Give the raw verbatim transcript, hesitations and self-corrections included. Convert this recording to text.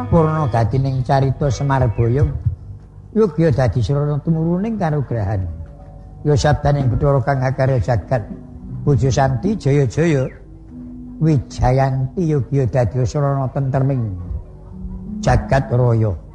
purna gatining carita Semar Boyong yogya dadi srana tumuruning kanugrahan ya sabdaning Bathara kang akarya jagat Bojo Santi jaya-jaya Wijayanti yogya dadi srana tentreming jagat raya.